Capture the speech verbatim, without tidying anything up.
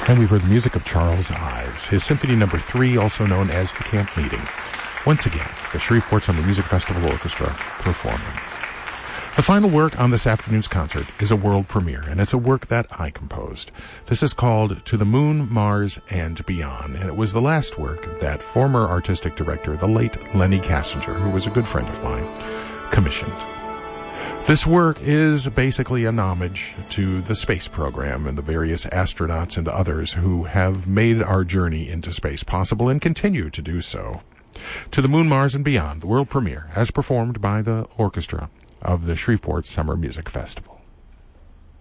And we've heard the music of Charles Ives, his Symphony Number Three, also known as the Camp Meeting. Once again, the Shreveport Summer Music Festival Orchestra performing. The final work on this afternoon's concert is a world premiere, and it's a work that I composed. This is called To the Moon, Mars, and Beyond, and it was the last work that former artistic director, the late Lenny Kassinger, who was a good friend of mine, commissioned. This work is basically an homage to the space program and the various astronauts and others who have made our journey into space possible and continue to do so. To the Moon, Mars, and Beyond, the world premiere, as performed by the orchestra of the Shreveport Summer Music Festival.